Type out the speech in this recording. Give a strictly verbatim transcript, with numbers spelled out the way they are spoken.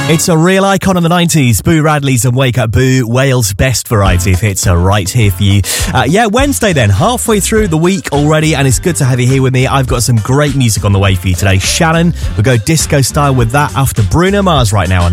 It's a real icon of the nineties. Boo Radley's and Wake Up Boo, Wales' best variety of hits are right here for you. Uh, yeah, Wednesday then, halfway through the week already, and it's good to have you here with me. I've got some great music on the way for you today. Shannon, we'll go disco style with that after Bruno Mars right now.